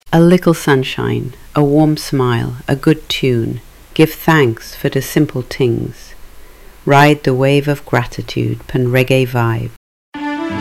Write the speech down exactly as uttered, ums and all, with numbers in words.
A little sunshine, a warm smile, a good tune, give thanks for the simple things. Ride the wave of gratitude, pen reggae vibe.